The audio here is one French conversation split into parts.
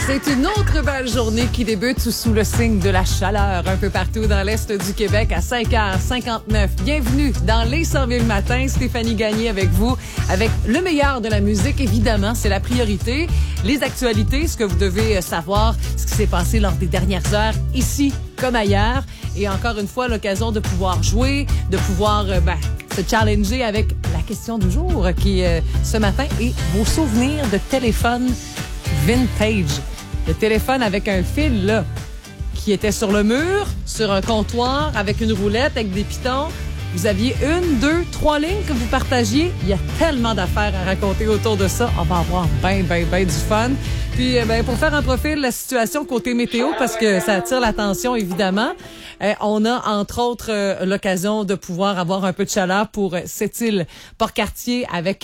C'est une autre belle journée qui débute sous le signe de la chaleur un peu partout dans l'Est du Québec à 5h59. Bienvenue dans Les 100 000 matins. Stéphanie Gagné avec vous, avec le meilleur de la musique. Évidemment, c'est la priorité. Les actualités, ce que vous devez savoir, ce qui s'est passé lors des dernières heures, ici comme ailleurs. Et encore une fois, l'occasion de pouvoir jouer, de pouvoir se challenger avec la question du jour qui, ce matin, est vos souvenirs de téléphone vintage. Le téléphone avec un fil, là, qui était sur le mur, sur un comptoir, avec une roulette, avec des pitons. Vous aviez 1, 2, 3 lignes que vous partagiez. Il y a tellement d'affaires à raconter autour de ça. On va avoir ben du fun. Puis, pour faire un profil de la situation côté météo, parce que ça attire l'attention, évidemment, on a, entre autres, l'occasion de pouvoir avoir un peu de chaleur pour cette île Port-Cartier avec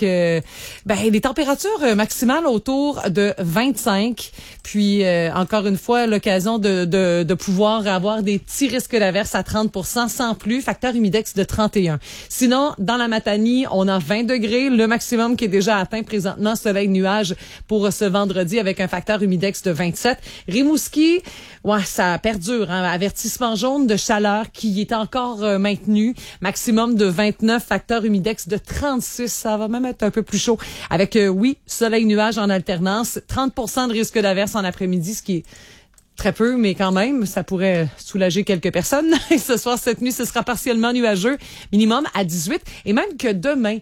des températures maximales autour de 25. Puis, encore une fois, l'occasion de pouvoir avoir des petits risques d'averse à 30% sans plus. Facteur humidex de 31. Sinon, dans la Matanie, on a 20 degrés, le maximum qui est déjà atteint présentement, soleil-nuage pour ce vendredi avec un facteur humidex de 27. Rimouski, ouais, ça perdure, hein. Avertissement jaune de chaleur qui est encore maintenu. Maximum de 29, facteur humidex de 36. Ça va même être un peu plus chaud. Avec, soleil-nuage en alternance. 30% de risque d'averse en après-midi, ce qui est très peu, mais quand même, ça pourrait soulager quelques personnes. Et ce soir, cette nuit, ce sera partiellement nuageux, minimum à 18. Et même que demain,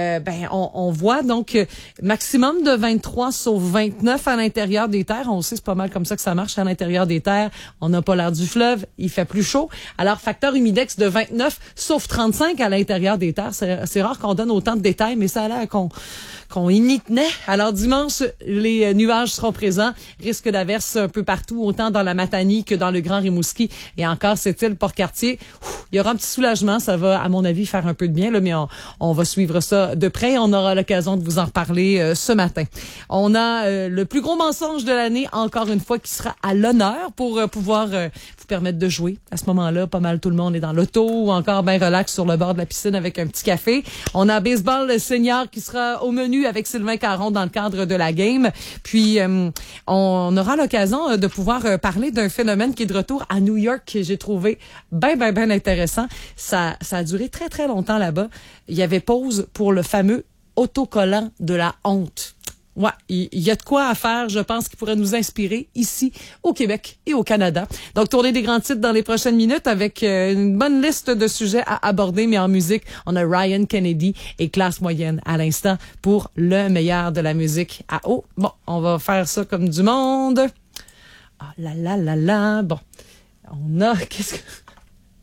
on voit donc maximum de 23, sauf 29 à l'intérieur des terres. On sait, c'est pas mal comme ça que ça marche à l'intérieur des terres. On n'a pas l'air du fleuve, il fait plus chaud. Alors, facteur humidex de 29, sauf 35 à l'intérieur des terres. C'est rare qu'on donne autant de détails, mais ça a l'air qu'on y tenait. Alors, dimanche, les nuages seront présents. Risque d'averse un peu partout, autant dans la Matanie que dans le Grand Rimouski. Et encore, cette île Port-Cartier, il y aura un petit soulagement. Ça va, à mon avis, faire un peu de bien, là, mais on va suivre ça de près. On aura l'occasion de vous en reparler ce matin. On a le plus gros mensonge de l'année, encore une fois, qui sera à l'honneur pour pouvoir vous permettre de jouer. À ce moment-là, pas mal tout le monde est dans l'auto ou encore bien relax sur le bord de la piscine avec un petit café. On a baseball senior qui sera au menu avec Sylvain Caron dans le cadre de la game. Puis, on aura l'occasion de pouvoir parler d'un phénomène qui est de retour à New York que j'ai trouvé bien intéressant. Ça a duré très, très longtemps là-bas. Il y avait pause pour le fameux autocollant de la honte. Ouais, il y a de quoi à faire, je pense, qui pourrait nous inspirer ici, au Québec et au Canada. Donc, tournée des grands titres dans les prochaines minutes avec une bonne liste de sujets à aborder, mais en musique, on a Ryan Kennedy et Classe Moyenne à l'instant pour le meilleur de la musique à eau. Bon, on va faire ça comme du monde. Ah là. Bon, on a... Qu'est-ce que...